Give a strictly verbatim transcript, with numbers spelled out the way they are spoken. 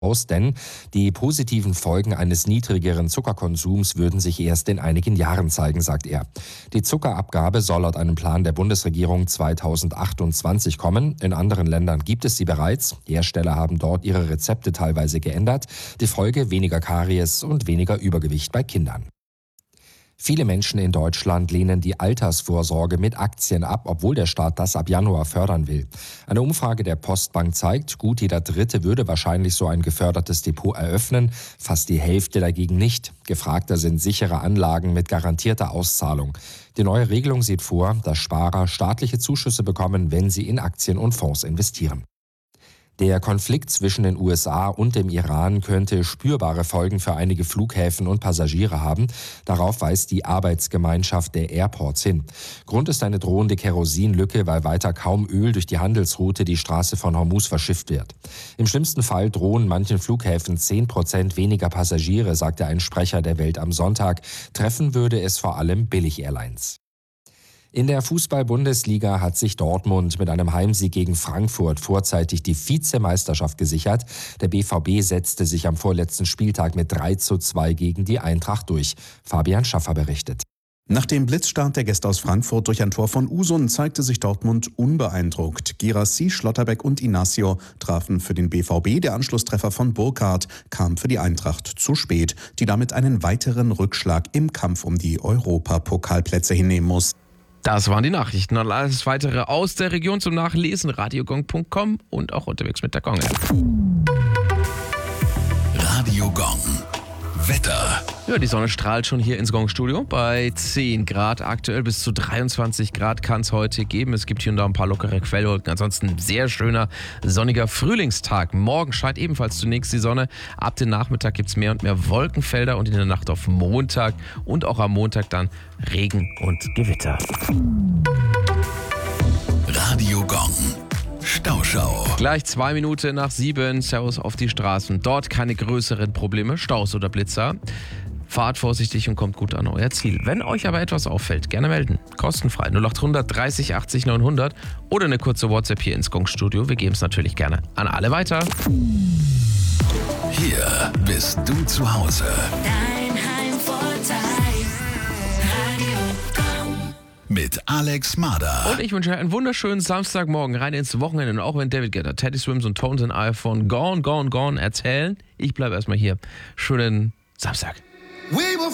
aus, denn die positiven Folgen eines niedrigeren Zuckerkonsums würden sich erst in einigen Jahren zeigen, sagt er. Die Zuckerabgabe soll laut einem Plan der Bundesregierung zweitausendachtundzwanzig kommen. In anderen Ländern gibt es sie bereits. Hersteller haben dort ihre Rezepte teilweise geändert. Die Folge: weniger Karies und weniger Übergewicht bei Kindern. Viele Menschen in Deutschland lehnen die Altersvorsorge mit Aktien ab, obwohl der Staat das ab Januar fördern will. Eine Umfrage der Postbank zeigt, gut jeder Dritte würde wahrscheinlich so ein gefördertes Depot eröffnen, fast die Hälfte dagegen nicht. Gefragter sind sichere Anlagen mit garantierter Auszahlung. Die neue Regelung sieht vor, dass Sparer staatliche Zuschüsse bekommen, wenn sie in Aktien und Fonds investieren. Der Konflikt zwischen den U S A und dem Iran könnte spürbare Folgen für einige Flughäfen und Passagiere haben. Darauf weist die Arbeitsgemeinschaft der Airports hin. Grund ist eine drohende Kerosinlücke, weil weiter kaum Öl durch die Handelsroute die Straße von Hormuz verschifft wird. Im schlimmsten Fall drohen manchen Flughäfen zehn Prozent weniger Passagiere, sagte ein Sprecher der Welt am Sonntag. Treffen würde es vor allem Billig-Airlines. In der Fußball-Bundesliga hat sich Dortmund mit einem Heimsieg gegen Frankfurt vorzeitig die Vizemeisterschaft gesichert. Der B V B setzte sich am vorletzten Spieltag mit drei zu zwei gegen die Eintracht durch. Fabian Schaffer berichtet. Nach dem Blitzstart der Gäste aus Frankfurt durch ein Tor von Usun zeigte sich Dortmund unbeeindruckt. Girassi, Schlotterbeck und Inacio trafen für den B V B. Der Anschlusstreffer von Burkhardt kam für die Eintracht zu spät, die damit einen weiteren Rückschlag im Kampf um die Europapokalplätze hinnehmen muss. Das waren die Nachrichten. Und alles weitere aus der Region zum Nachlesen. radiogong punkt com und auch unterwegs mit der Gong. Radio Gong. Wetter. Ja, die Sonne strahlt schon hier ins Gong-Studio. Bei zehn Grad aktuell, bis zu dreiundzwanzig Grad kann es heute geben. Es gibt hier und da ein paar lockere Quellwolken. Ansonsten ein sehr schöner, sonniger Frühlingstag. Morgen scheint ebenfalls zunächst die Sonne. Ab dem Nachmittag gibt es mehr und mehr Wolkenfelder und in der Nacht auf Montag und auch am Montag dann Regen und Gewitter. Radio Gong. Stauschau. Gleich zwei Minuten nach sieben. Servus auf die Straßen. Dort keine größeren Probleme, Staus oder Blitzer. Fahrt vorsichtig und kommt gut an euer Ziel. Wenn euch aber etwas auffällt, gerne melden. Kostenfrei null acht hundert dreißig achtzig neunhundert oder eine kurze WhatsApp hier ins Gong-Studio. Wir geben es natürlich gerne an alle weiter. Hier bist du zu Hause. Dein Heimvorteil. Radio Gong. Mit Alex Mader. Und ich wünsche euch einen wunderschönen Samstagmorgen rein ins Wochenende. Und auch wenn David Guetta, Teddy Swims und Tones and I von Gone, Gone, Gone erzählen, ich bleibe erstmal hier. Schönen Samstag.